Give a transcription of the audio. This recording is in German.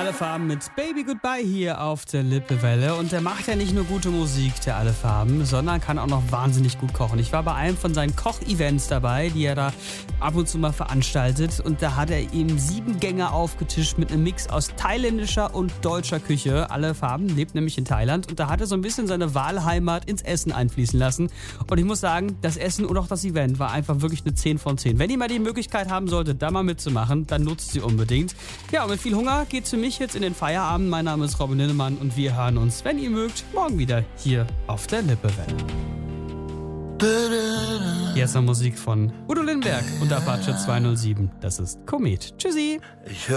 Alle Farben mit Baby Goodbye hier auf der Lippewelle. Und der macht ja nicht nur gute Musik, der Alle Farben, sondern kann auch noch wahnsinnig gut kochen. Ich war bei einem von seinen Koch-Events dabei, die er da ab und zu mal veranstaltet. Und da hat er ihm 7 Gänge aufgetischt mit einem Mix aus thailändischer und deutscher Küche. Alle Farben lebt nämlich in Thailand. Und da hat er so ein bisschen seine Wahlheimat ins Essen einfließen lassen. Und ich muss sagen, das Essen und auch das Event war einfach wirklich eine 10 von 10. Wenn ihr mal die Möglichkeit haben solltet, da mal mitzumachen, dann nutzt sie unbedingt. Ja, und mit viel Hunger geht's für mich jetzt in den Feierabend. Mein Name ist Robin Linnemann und wir hören uns, wenn ihr mögt, morgen wieder hier auf der Lippewelle. Hier ist noch Musik von Udo Lindenberg und Apache 207. Das ist Komet. Tschüssi.